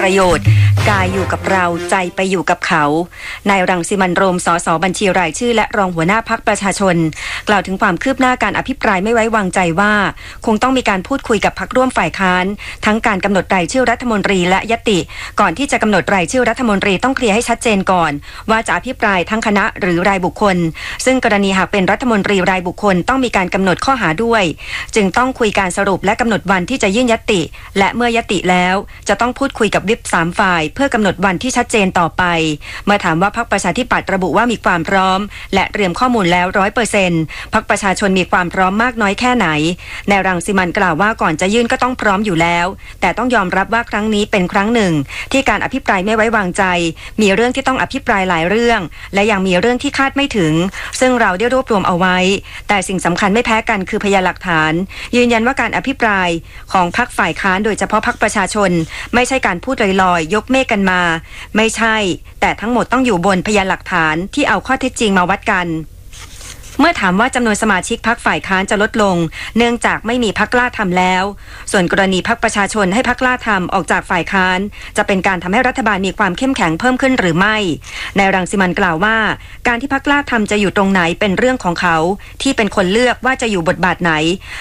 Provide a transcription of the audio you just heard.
ประโยชน์กายอยู่กับเราใจไปอยู่กับเขานายรังสิมันต์โรมสสบัญชีรายชื่อและรองหัวหน้าพรรคประชาชนกล่าวถึงความคืบหน้าการอภิปรายไม่ไว้วางใจว่าคงต้องมีการพูดคุยกับพรรคร่วมฝ่ายค้านทั้งการกำหนดรายชื่อรัฐมนตรีและญัตติก่อนที่จะกำหนดรายชื่อรัฐมนตรีต้องเคลียร์ให้ชัดเจนก่อนว่าจะอภิปรายทั้งคณะหรือรายบุคคลซึ่งกรณีหากเป็นรัฐมนตรีรายบุคคลต้องมีการกำหนดข้อหาด้วยจึงต้องคุยการสรุปและกำหนดวันที่จะยื่นญัตติและเมื่อญัตติแล้วจะต้องพูดคุยกับวิป3ฝ่ายเพื่อกำหนดวันที่ชัดเจนต่อไปเมื่อถามว่าพรรคประชาธิปัตย์ระบุว่ามีความพร้อมและเตรียมข้อมูลแล้ว 100% พรรคประชาชนมีความพร้อมมากน้อยแค่ไหนนายรังสิมันต์กล่าวว่าก่อนจะยื่นก็ต้องพร้อมอยู่แล้วแต่ต้องยอมรับว่าครั้งนี้เป็นครั้งหนึ่งที่การอภิปรายไม่ไว้วางใจมีเรื่องที่ต้องอภิปรายหลายเรื่องและยังมีเรื่องที่คาดไม่ถึงซึ่งเราได้รวบรวมเอาไว้แต่สิ่งสำคัญไม่แพ้กันคือพยานหลักฐานยืนยันว่าการอภิปรายของพรรคฝ่ายค้านโดยเฉพาะพรรคประชาชนไม่ใช่การพูดลอยๆยกเมฆกันมาไม่ใช่แต่ทั้งหมดต้องอยู่บนพยานหลักฐานที่เอาข้อเท็จจริงมาวัดกันเมื่อถามว่าจำนวนสมาชิกพรรคฝ่ายค้านจะลดลงเนื่องจากไม่มีพรรคกล้าทำแล้วส่วนกรณีพรรคประชาชนให้พรรคกล้าทำออกจากฝ่ายค้านจะเป็นการทำให้รัฐบาลมีความเข้มแข็งเพิ่มขึ้นหรือไม่นายรังสิมันต์กล่าวว่าการที่พรรคกล้าทำจะอยู่ตรงไหนเป็นเรื่องของเขาที่เป็นคนเลือกว่าจะอยู่บทบาทไหน